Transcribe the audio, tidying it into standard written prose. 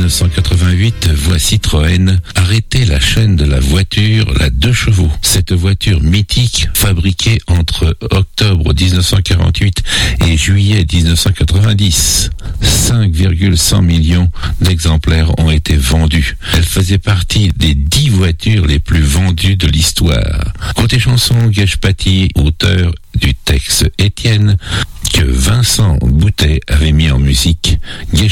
1988 voit Citroën arrêter la chaîne de la voiture, la 2 chevaux. Cette voiture mythique, fabriquée entre octobre 1948 et juillet 1990. 5,100 millions d'exemplaires ont été vendus. Elle faisait partie des 10 voitures les plus vendues de l'histoire. Côté chanson, Gage Paty, auteur du texte Étienne, que Vincent Boutet avait mis en musique.